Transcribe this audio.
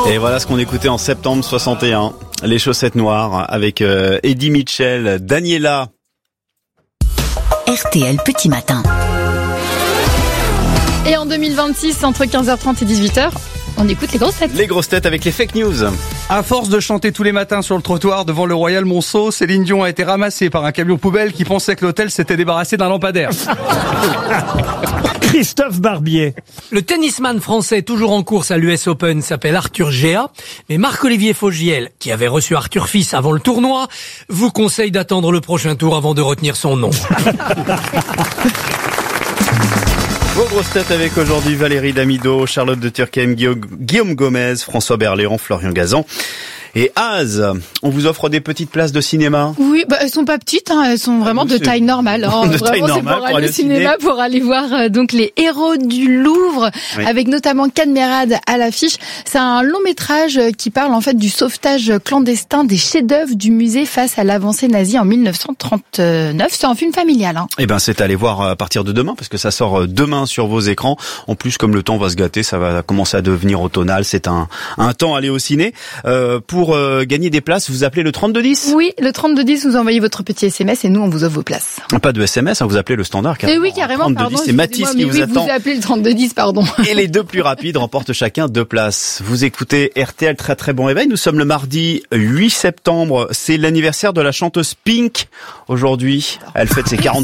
Et voilà ce qu'on écoutait en septembre 61. Les chaussettes noires avec Eddie Mitchell, Daniela. RTL Petit Matin. Et en 2026, entre 15h30 et 18h, on écoute les grosses têtes. Les grosses têtes avec les fake news. À force de chanter tous les matins sur le trottoir devant le Royal Monceau, Céline Dion a été ramassée par un camion poubelle qui pensait que l'hôtel s'était débarrassé d'un lampadaire. Christophe Barbier. Le tennisman français toujours en course à l'US Open s'appelle Arthur Géa, mais Marc-Olivier Fogiel, qui avait reçu Arthur Fils avant le tournoi, vous conseille d'attendre le prochain tour avant de retenir son nom. Vos grosses têtes avec aujourd'hui Valérie Damido, Charlotte de Turckheim, Guillaume Gomez, François Berléand, Florian Gazan et Az. On vous offre des petites places de cinéma. Oui, elles sont pas petites, elles sont vraiment de taille normale. De Vraiment, taille normale c'est pour pour aller au cinéma, pour aller voir donc les héros du Louvre, oui, avec notamment Cadmerade à l'affiche. C'est un long métrage qui parle en fait du sauvetage clandestin des chefs-d'œuvre du musée face à l'avancée nazie en 1939. C'est un film familial. Eh ben, c'est à aller voir à partir de demain, parce que ça sort demain sur vos écrans. En plus, comme le temps va se gâter, ça va commencer à devenir automnal. C'est un temps à aller au ciné. Pour gagner des places, vous appelez le 3210. Oui, le 3210, vous envoyez votre petit SMS et nous, on vous offre vos places. Pas de SMS, vous appelez le standard. Et oui, carrément, 3210, pardon. c'est Mathis qui vous attend. Vous appelez le 3210, pardon. Et les deux plus rapides remportent chacun 2 places. Vous écoutez RTL, très très bon réveil. Nous sommes le mardi 8 septembre. C'est l'anniversaire de la chanteuse Pink aujourd'hui. Elle fête ses 40